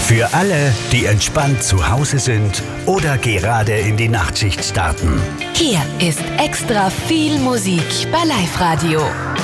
Für alle, die entspannt zu Hause sind oder gerade in die Nachtschicht starten. Hier ist extra viel Musik bei Live Radio.